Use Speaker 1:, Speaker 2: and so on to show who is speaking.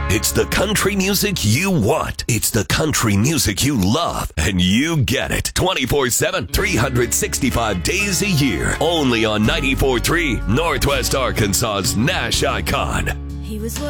Speaker 1: It's the country music you want. It's the country music you love. And you get it 24/7, 365 days a year. Only on 94.3 Northwest Arkansas's Nash Icon.
Speaker 2: He was